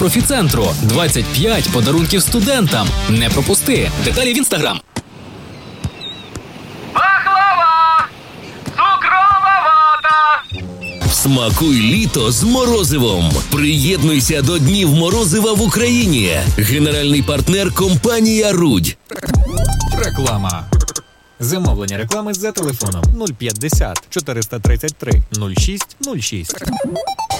профіцентру. 25 подарунків студентам. Не пропусти. Деталі в Інстаграм. Пахлава! Цукрова вата! Смакуй літо з морозивом. Приєднуйся до Днів морозива в Україні. Генеральний партнер – компанія «Рудь». Реклама. Замовлення реклами за телефоном 050 433 06 06.